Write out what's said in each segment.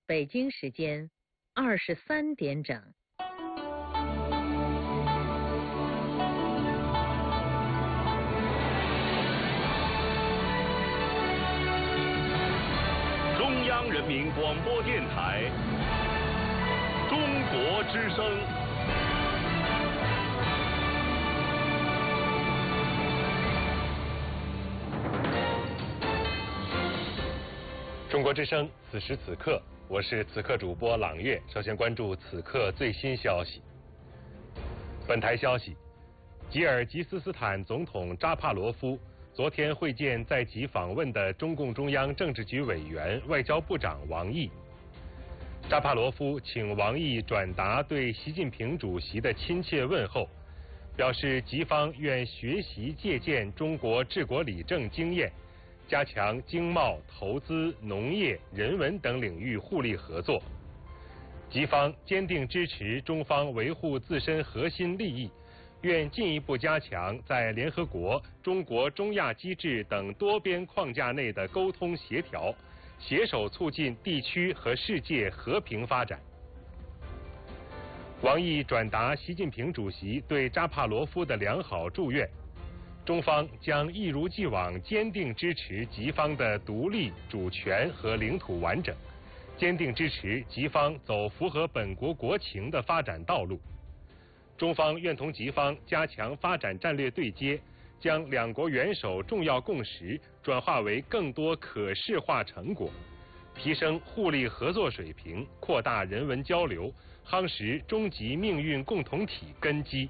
北京时间23点整。 中央人民广播电台《中国之声》。 中国之声，此时此刻，我是此刻主播朗月。首先关注此刻最新消息。本台消息，吉尔吉斯斯坦总统扎帕罗夫昨天会见在吉访问的中共中央政治局委员、外交部长王毅。扎帕罗夫请王毅转达对习近平主席的亲切问候，表示吉方愿学习借鉴中国治国理政经验，加强经贸、投资、农业、人文等领域互利合作。吉方坚定支持中方维护自身核心利益，愿进一步加强在联合国、中国中亚机制等多边框架内的沟通协调，携手促进地区和世界和平发展。王毅转达习近平主席对扎帕罗夫的良好祝愿，中方将一如既往坚定支持吉方的独立、主权和领土完整，坚定支持吉方走符合本国国情的发展道路。中方愿同吉方加强发展战略对接，将两国元首重要共识转化为更多可视化成果，提升互利合作水平，扩大人文交流，夯实终极命运共同体根基。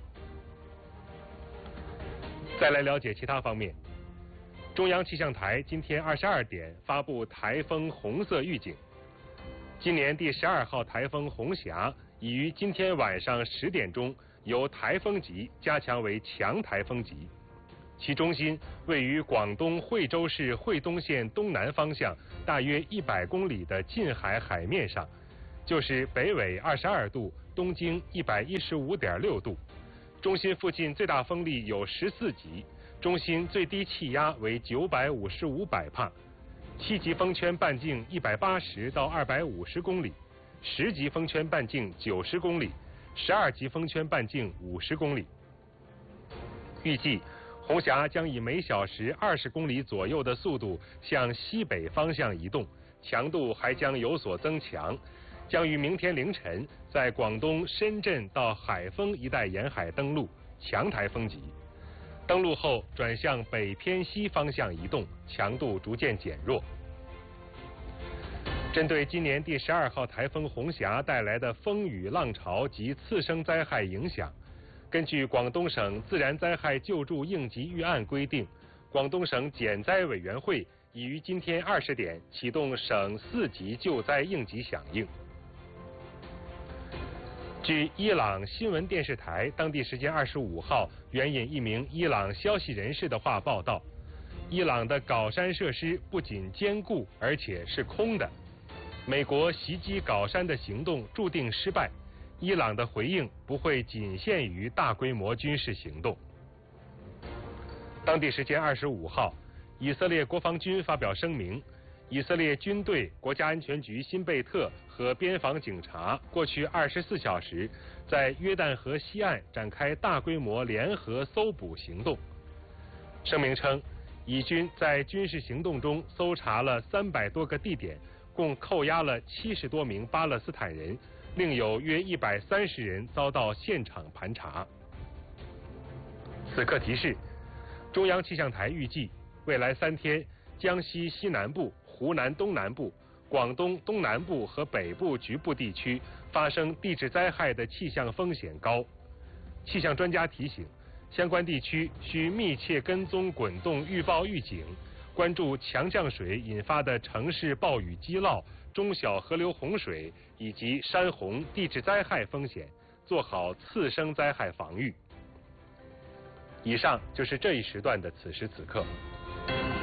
再来了解其他方面。中央气象台今天22点发布台风红色预警。今年第12号台风红霞已于今天晚上10点钟由台风级加强为强台风级，其中心位于广东惠州市惠东县东南方向大约100公里的近海海面上，就是北纬22度，东经115.6度。中心附近最大风力有14级，中心最低气压为955百帕，7级风圈半径180到250公里，10级风圈半径90公里，12级风圈半径50公里。预计红霞将以每小时20公里左右的速度向西北方向移动，强度还将有所增强，将于明天凌晨在广东深圳到海丰一带沿海登陆，强台风级。登陆后转向北偏西方向移动，强度逐渐减弱。针对今年第12号台风红霞带来的风雨浪潮及次生灾害影响，根据广东省自然灾害救助应急预案规定，广东省减灾委员会已于今天20点启动省4级救灾应急响应。据伊朗新闻电视台当地时间25号援引一名伊朗消息人士的话报道，伊朗的皋山设施不仅坚固，而且是空的。美国袭击皋山的行动注定失败，伊朗的回应不会仅限于大规模军事行动。当地时间25号，以色列国防军发表声明，以色列军队、国家安全局新贝特和边防警察过去24小时在约旦河西岸展开大规模联合搜捕行动。声明称，以军在军事行动中搜查了300多个地点，共扣押了70多名巴勒斯坦人，另有约130人遭到现场盘查。此刻提示，中央气象台预计未来3天，江西西南部、湖南东南部、广东东南部和北部局部地区发生地质灾害的气象风险高。气象专家提醒，相关地区需密切跟踪滚动预报预警，关注强降水引发的城市暴雨积涝、中小河流洪水以及山洪、地质灾害风险，做好次生灾害防御。以上就是这一时段的此时此刻。